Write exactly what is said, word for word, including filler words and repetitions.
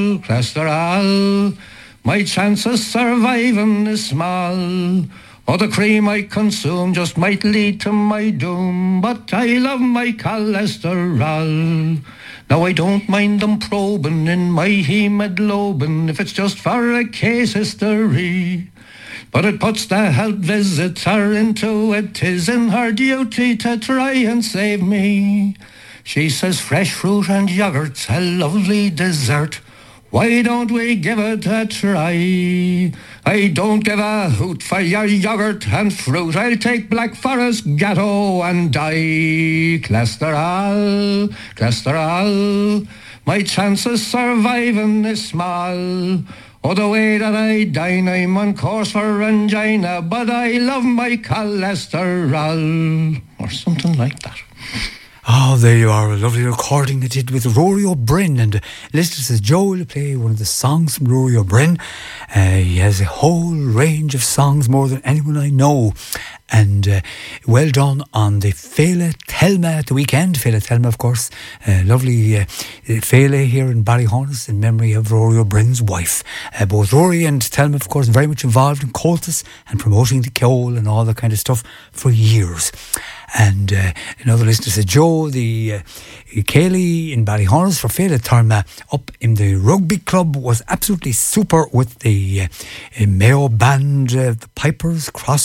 cholesterol. My chance of surviving is small. Oh, the cream I consume just might lead to my doom, but I love my cholesterol. Now I don't mind them probing in my hemoglobin if it's just for a case history. But it puts the health visitor into it. 'Tis in her duty to try and save me. She says fresh fruit and yogurt's a lovely dessert. Why don't we give it a try? I don't give a hoot for your yogurt and fruit. I'll take Black Forest Gatto and die. Cholesterol, cholesterol. My chance of surviving is small. Oh, the way that I dine, I'm on course for angina, but I love my cholesterol. Or something like that. Oh, there you are, a lovely recording they did with Rory O'Brien. And uh, listeners, says Joe will play one of the songs from Rory O'Brien. Uh, he has a whole range of songs, more than anyone I know. And uh, well done on the Fela Thelma at the weekend. Fela Thelma, of course, uh, lovely uh, Fela here in Ballyhonus in memory of Rory O'Brien's wife. Uh, both Rory and Thelma, of course, very much involved in Coltis and promoting the Ceol and all that kind of stuff for years. And uh, another listener said, Joe, the uh, Cayley in Ballyhonus for Fela Thelma up in the rugby club was absolutely super with the uh, Mayo band, uh, the Pipers, Cross